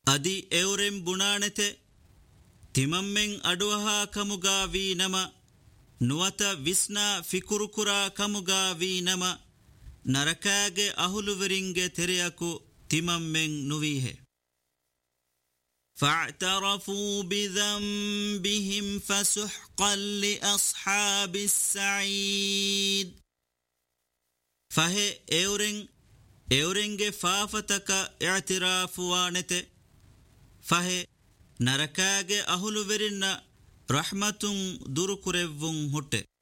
ಅದಿ ಎವರೆಂ ಬುಣಾಣೆತೆ ತಿಮಮ್ಮೆಂ ಅಡುವಹಾ ಕಮುಗಾವಿ ನಮ ನುವತ ವಿಸ್ನಾ ಫಿಕುರುಕುರಾ ಕಮುಗಾವಿ ನಮ ನರಕಾಗೆ ಅಹುಲುವರಿಂಗೆ ತೆರೆಯಕು ತಿಮಮ್ಮೆಂ ನುವೀಹೆ فاعترفوا بذنبهم فسحقا لأصحاب السعيد فهي اورنگه فافتك اعتراف وانته فهي نركاگه اهلو ورن رحمتun دور كريون هوته